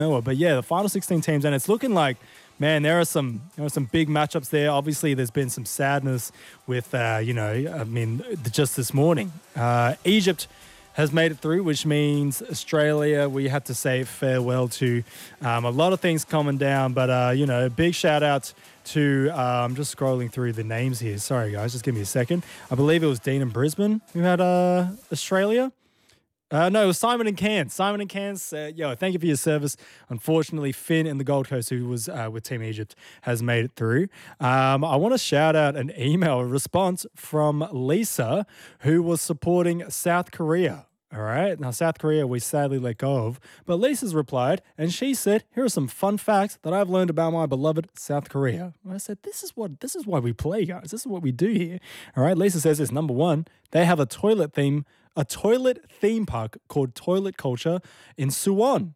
Noah. But yeah, the final 16 teams, and it's looking like, man, there are some big matchups there. Obviously, there's been some sadness with, just this morning, Egypt has made it through, which means Australia, we had to say farewell to. A lot of things coming down, but, big shout out to, I'm just scrolling through the names here. Sorry, guys, just give me a second. I believe it was Dean and Brisbane who had Australia. No, it was Simon and Cairns. Simon and Cairns, thank you for your service. Unfortunately, Finn in the Gold Coast, who was with Team Egypt, has made it through. I want to shout out an email response from Lisa, who was supporting South Korea. All right. Now, South Korea, we sadly let go of. But Lisa's replied, and she said, here are some fun facts that I've learned about my beloved South Korea. And I said, this is why we play, guys. This is what we do here. All right. Lisa says this. Number one, they have a toilet theme park called Toilet Culture in Suwon.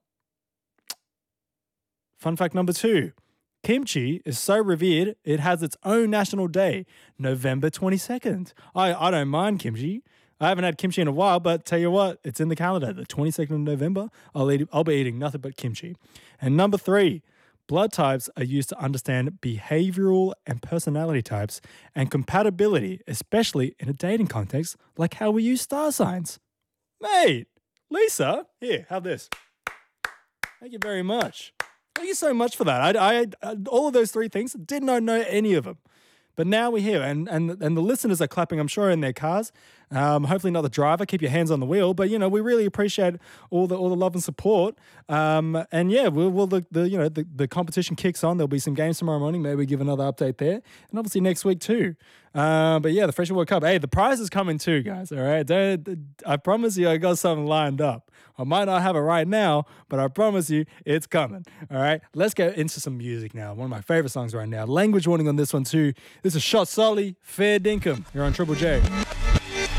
Fun fact number two, kimchi is so revered, it has its own national day, November 22nd. I don't mind kimchi. I haven't had kimchi in a while, but tell you what, it's in the calendar. The 22nd of November, I'll be eating nothing but kimchi. And number three, blood types are used to understand behavioral and personality types and compatibility, especially in a dating context, like how we use star signs. Mate, Lisa, here, have this. Thank you very much. Thank you so much for that. I all of those three things, did not know any of them. But now we're here, and the listeners are clapping, I'm sure, in their cars. Hopefully not the driver. Keep your hands on the wheel. But we really appreciate all the love and support. And yeah, the competition kicks on. There'll be some games tomorrow morning. Maybe we give another update there, and obviously next week too. But yeah, the Freshman World Cup. Hey, the prize is coming too, guys. All right, I promise you, I got something lined up. I might not have it right now, but I promise you, it's coming. All right, let's get into some music now. One of my favorite songs right now. Language warning on this one too. This is Shot Solly, Fair Dinkum. You're on Triple J.